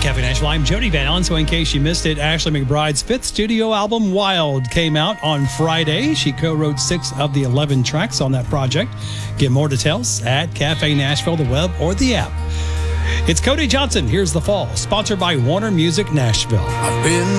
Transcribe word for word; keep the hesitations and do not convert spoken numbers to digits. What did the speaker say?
Cafe Nashville. I'm Jody Van Allen. So in case you missed it, Ashley McBride's fifth studio album, Wild, came out on Friday. She co-wrote six of the eleven tracks on that project. Get more details at Cafe Nashville, the web, or the app. It's Cody Johnson. Here's The Fall, sponsored by Warner Music Nashville. I've been